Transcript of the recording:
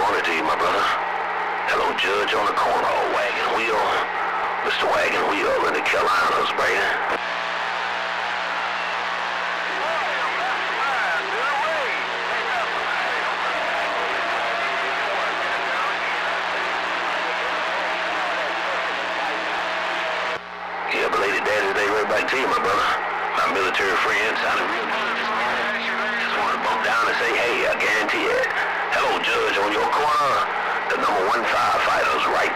corner to you, my brother. Hello, Judge on the corner, Wagon Wheel. Mr. Wagon Wheel in the Carolinas, Brady. Yeah, belated Daddy's Day right back to you, my brother. My military friend sounded real good this morning. Just wanted to bump down and say, hey, I guarantee it. Hello, Judge on your corner. The number 1 firefighter's right